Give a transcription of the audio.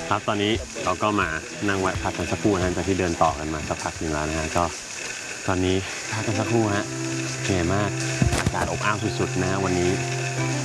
ครับตอนนี้เราก็มานั่งแวะพักกันสักครู่นะจากที่เดินต่อกันมาสักพักหนึ่งแล้วนะฮะก็ตอนนี้พักกันสักครู่ฮะเหนื่อยมากอากาศอบอ้าวสุดๆนะวันนี้